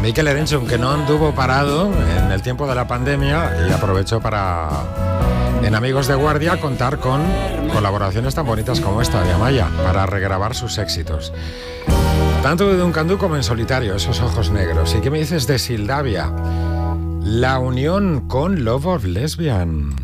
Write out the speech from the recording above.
Mikel Erenchun, que no anduvo parado en el tiempo de la pandemia y aprovechó para, en Amigos de Guardia, contar con colaboraciones tan bonitas como esta de Amaya para regrabar sus éxitos. Tanto de Duncan Du como en solitario, esos ojos negros. ¿Y qué me dices de Sildavia? La unión con Love of Lesbian.